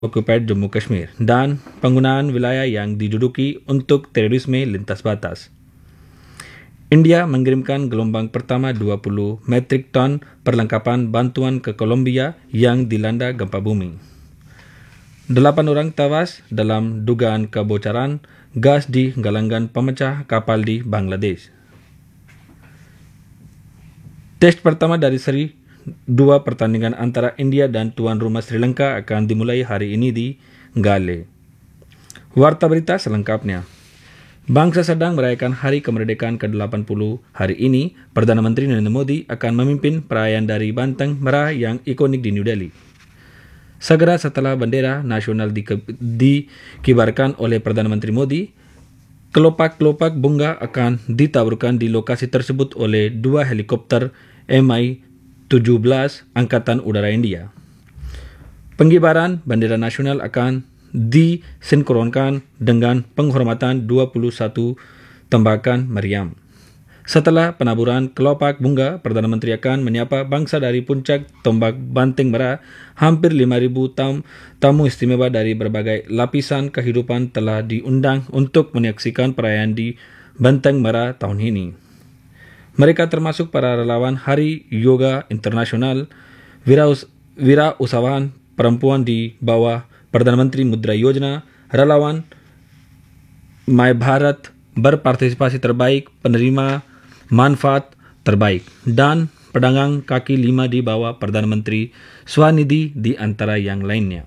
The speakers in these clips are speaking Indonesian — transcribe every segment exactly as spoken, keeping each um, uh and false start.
occupied Jammu Kashmir dan penggunaan wilayah yang diduduki untuk terorisme lintas batas. India mengirimkan gelombang pertama dua puluh metrik ton perlengkapan bantuan ke Kolombia yang dilanda gempa bumi. Delapan orang tewas dalam dugaan kebocoran gas di galangan pemecah kapal di Bangladesh. Test pertama dari seri dua pertandingan antara India dan tuan rumah Sri Lanka akan dimulai hari ini di Galle. Warta berita selengkapnya. Bangsa sedang merayakan Hari Kemerdekaan ke delapan puluh. Hari ini, Perdana Menteri Narendra Modi akan memimpin perayaan dari Banteng Merah yang ikonik di New Delhi. Segera setelah bendera nasional dikibarkan oleh Perdana Menteri Modi, kelopak-kelopak bunga akan ditaburkan di lokasi tersebut oleh dua helikopter M I tujuh belas Angkatan Udara India. Pengibaran bendera nasional akan disinkronkan dengan penghormatan dua puluh satu tembakan meriam. Setelah penaburan kelopak bunga, Perdana Menteri akan menyapa bangsa dari puncak tombak Banteng Merah. Hampir lima ribu tam, tamu istimewa dari berbagai lapisan kehidupan telah diundang untuk menyaksikan perayaan di Banteng Merah tahun ini. Mereka termasuk para relawan Hari Yoga Internasional, wirausahawan perempuan di bawah Perdana Menteri Mudra Yojana, relawan My Bharat, berpartisipasi terbaik, penerima manfaat terbaik, dan pedagang kaki lima di bawah Perdana Menteri Swanidhi di antara yang lainnya.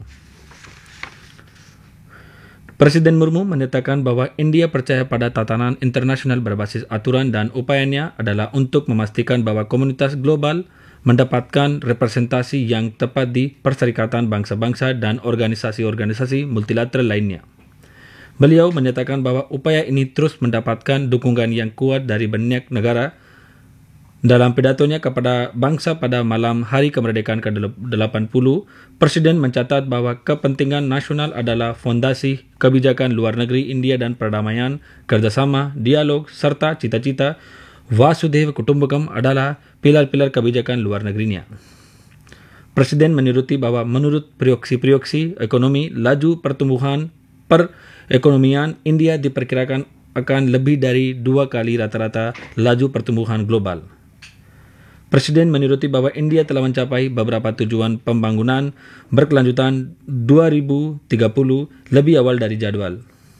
Presiden Murmu menyatakan bahwa India percaya pada tatanan internasional berbasis aturan dan upayanya adalah untuk memastikan bahwa komunitas global mendapatkan representasi yang tepat di Perserikatan Bangsa-Bangsa dan organisasi-organisasi multilateral lainnya. Beliau menyatakan bahwa upaya ini terus mendapatkan dukungan yang kuat dari banyak negara. Dalam pidatonya kepada bangsa pada malam Hari Kemerdekaan ke delapan puluh, Presiden mencatat bahwa kepentingan nasional adalah fondasi kebijakan luar negeri India dan perdamaian, kerjasama, dialog, serta cita-cita Vasudhaiva Kutumbakam adalah pilar-pilar kebijakan luar negerinya. Presiden menyuruti bahwa menurut proyeksi-proyeksi ekonomi, laju pertumbuhan perekonomian India diperkirakan akan lebih dari dua kali rata-rata laju pertumbuhan global. Presiden menyuruti bahwa India telah mencapai beberapa tujuan pembangunan berkelanjutan dua ribu tiga puluh lebih awal dari jadwal.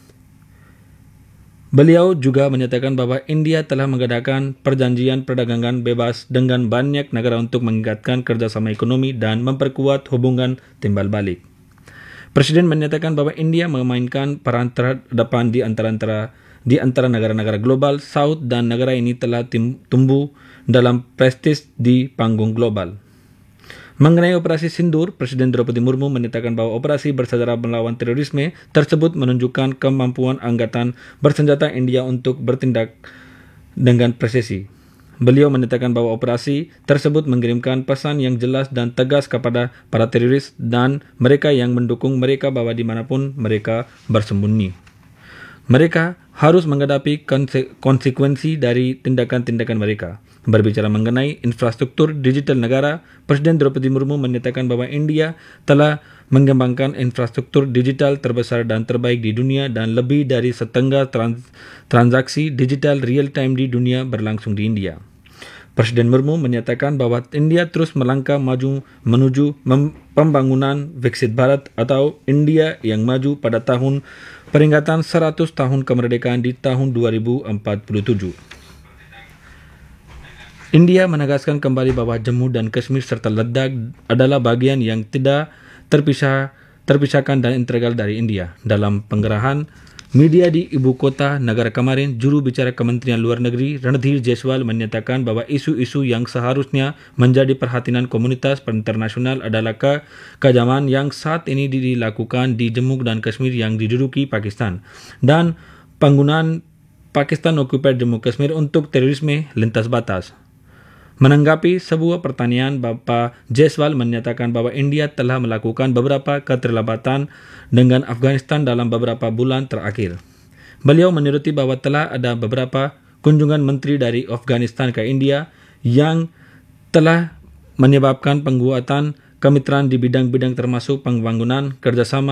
Beliau juga menyatakan bahwa India telah mengadakan perjanjian perdagangan bebas dengan banyak negara untuk meningkatkan kerjasama ekonomi dan memperkuat hubungan timbal balik. Presiden menyatakan bahwa India memainkan peran terdepan di antara di antara negara-negara global South dan negara ini telah tim, tumbuh dalam prestis di panggung global. Mengenai operasi Sindur, Presiden Draupadi Murmu menyatakan bahwa operasi bersaudara melawan terorisme tersebut menunjukkan kemampuan angkatan bersenjata India untuk bertindak dengan presisi. Beliau menyatakan bahwa operasi tersebut mengirimkan pesan yang jelas dan tegas kepada para teroris dan mereka yang mendukung mereka bahwa dimanapun mereka bersembunyi, mereka harus menghadapi konse- konsekuensi dari tindakan-tindakan mereka. Berbicara mengenai infrastruktur digital negara, Presiden Draupadi Murmu menyatakan bahwa India telah mengembangkan infrastruktur digital terbesar dan terbaik di dunia dan lebih dari setengah trans- transaksi digital real-time di dunia berlangsung di India. Presiden Murmu menyatakan bahwa India terus melangkah maju menuju mem- pembangunan Viksit Bharat atau India yang maju pada tahun peringatan seratus tahun kemerdekaan di tahun dua ribu empat puluh tujuh. India menegaskan kembali bahwa Jammu dan Kashmir serta Ladakh adalah bagian yang tidak terpisah, terpisahkan dan integral dari India. Dalam penggerahan media di ibu kota negara kemarin, juru bicara Kementerian Luar Negeri Randhir Jaiswal menyatakan bahwa isu-isu yang seharusnya menjadi perhatian komunitas internasional adalah ke kejaman yang saat ini dilakukan di Jammu dan Kashmir yang diduduki Pakistan dan penggunaan Pakistan occupied Jammu Kashmir untuk terorisme lintas batas. Menanggapi sebuah pertanyaan, Bapak Jaiswal menyatakan bahwa India telah melakukan beberapa keterlibatan dengan Afghanistan dalam beberapa bulan terakhir. Beliau menyuruti bahwa telah ada beberapa kunjungan menteri dari Afghanistan ke India yang telah menyebabkan penguatan kemitraan di bidang-bidang termasuk pembangunan, kerjasama